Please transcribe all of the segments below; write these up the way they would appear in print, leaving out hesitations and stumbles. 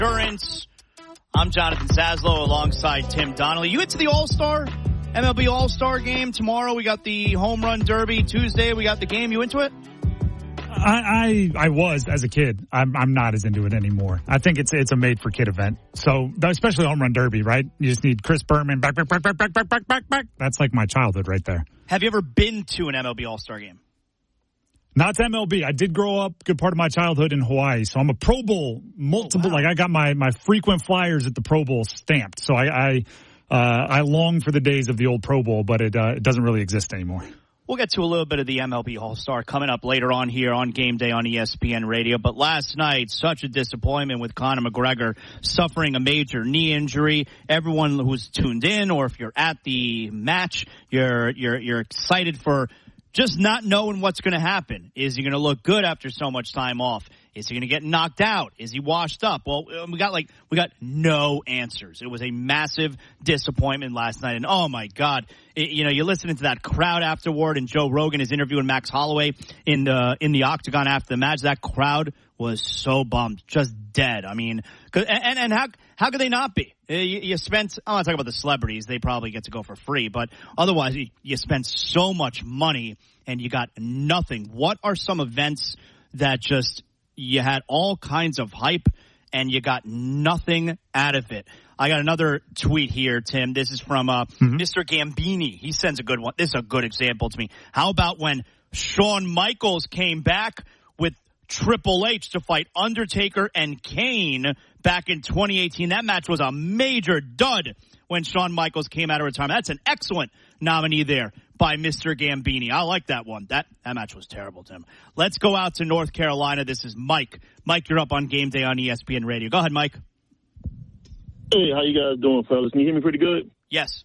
Endurance. I'm Jonathan Saslow alongside Tim Donnelly. You into the All-Star, MLB All-Star game tomorrow? We got the Home Run Derby. Tuesday, we got the game. You into it? I was as a kid. I'm not as into it anymore. I think it's a made for kid event. So especially Home Run Derby, right? You just need Chris Berman back. That's like my childhood right there. Have you ever been to an MLB All-Star game? Not to MLB. I did grow up good part of my childhood in Hawaii. So I'm a Pro Bowl multiple. Oh, wow. Like I got my frequent flyers at the Pro Bowl stamped. So I long for the days of the old Pro Bowl, but it doesn't really exist anymore. We'll get to a little bit of the MLB All-Star coming up later on here on Game Day on ESPN Radio. But last night, such a disappointment with Conor McGregor suffering a major knee injury. Everyone who's tuned in, or if you're at the match, you're excited for just not knowing what's going to happen. Is he going to look good after so much time off? Is he going to get knocked out? Is he washed up? Well, we got no answers. It was a massive disappointment last night. And oh my God, you're listening to that crowd afterward, and Joe Rogan is interviewing Max Holloway in the octagon after the match. That crowd was so bummed, just dead. I mean, and how could they not be? You spent, I'm not talking about the celebrities. They probably get to go for free, but otherwise you spent so much money and you got nothing. What are some events that just, you had all kinds of hype and you got nothing out of it? I got another tweet here, Tim. This is from Mr. Gambini. He sends a good one. This is a good example to me. How about when Shawn Michaels came back with Triple H to fight Undertaker and Kane back in 2018? That match was a major dud when Shawn Michaels came out of retirement. That's an excellent nominee there by Mr. Gambini. I like that one. That match was terrible, Tim. Let's go out to North Carolina. This is Mike. Mike, you're up on Game Day on ESPN Radio. Go ahead, Mike. Hey, how you guys doing, fellas? Can you hear me pretty good? Yes.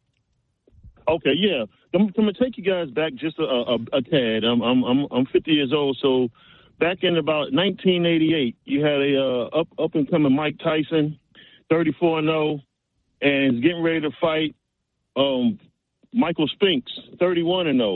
Okay, yeah. I'm going to take you guys back just a tad. I'm 50 years old, so back in about 1988, you had a up and coming Mike Tyson, 34-0, and is getting ready to fight Michael Spinks, 31-0.